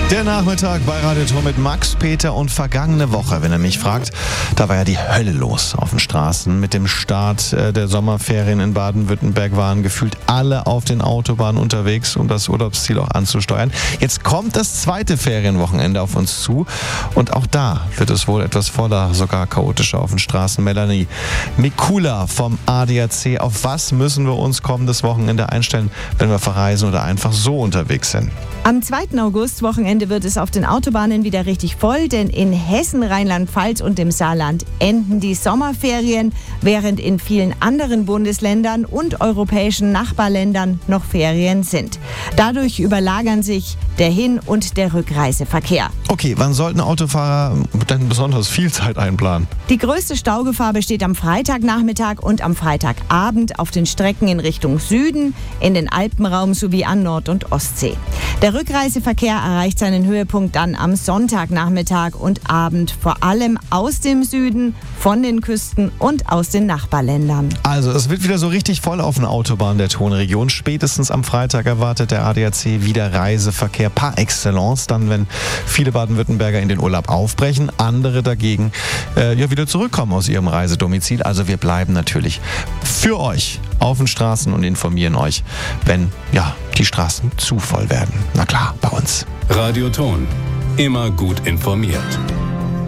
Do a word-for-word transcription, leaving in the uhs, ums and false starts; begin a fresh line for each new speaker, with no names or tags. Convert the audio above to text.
Der Nachmittag bei Radio Tor mit Max, Peter und vergangene Woche, wenn ihr mich fragt, da war ja die Hölle los auf den Straßen. Mit dem Start der Sommerferien in Baden-Württemberg waren gefühlt alle auf den Autobahnen unterwegs, um das Urlaubsziel auch anzusteuern. Jetzt kommt das zweite Ferienwochenende auf uns zu und auch da wird es wohl etwas voller, sogar chaotischer auf den Straßen. Melanie Mikula vom A D A C, auf was müssen wir uns kommendes Wochenende einstellen, wenn wir verreisen oder einfach so unterwegs sind?
Am zweiten August, Wochenende, wird es auf den Autobahnen wieder richtig voll, denn in Hessen, Rheinland-Pfalz und dem Saarland enden die Sommerferien, während in vielen anderen Bundesländern und europäischen Nachbarländern noch Ferien sind. Dadurch überlagern sich der Hin- und der Rückreiseverkehr.
Okay, wann sollten Autofahrer denn besonders viel Zeit einplanen?
Die größte Staugefahr besteht am Freitagnachmittag und am Freitagabend auf den Strecken in Richtung Süden, in den Alpenraum sowie an Nord- und Ostsee. Der Rückreiseverkehr erreicht seinen Höhepunkt dann am Sonntagnachmittag und Abend, vor allem aus dem Süden, von den Küsten und aus den Nachbarländern.
Also es wird wieder so richtig voll auf den Autobahnen der Tonregion. Spätestens am Freitag erwartet der A D A C wieder Reiseverkehr par excellence, dann wenn viele Baden-Württemberger in den Urlaub aufbrechen, andere dagegen äh, ja wieder zurückkommen aus ihrem Reisedomizil. Also wir bleiben natürlich für euch auf den Straßen und informieren euch, wenn ja die Straßen zu voll werden. Na klar, bei uns.
Radio Ton. Immer gut informiert.